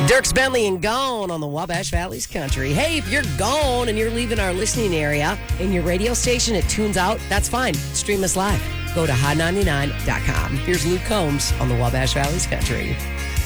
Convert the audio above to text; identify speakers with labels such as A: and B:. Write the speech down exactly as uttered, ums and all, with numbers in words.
A: Dierks Bentley and Gone on the Wabash Valley's Country. Hey, if you're gone and you're leaving our listening area and your radio station, it tunes out, that's fine. Stream us live. Go to hot ninety-nine dot com. Here's Luke Combs on the Wabash Valley's Country.